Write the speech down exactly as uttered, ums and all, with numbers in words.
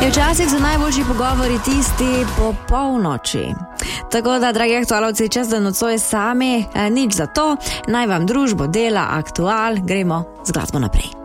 Včasih so najboljši pogovori tisti po polnoči. Tako da, dragi aktualovci, čas da nocoj sami, nič za to, naj vam družbo dela aktual, gremo z glasbo naprej.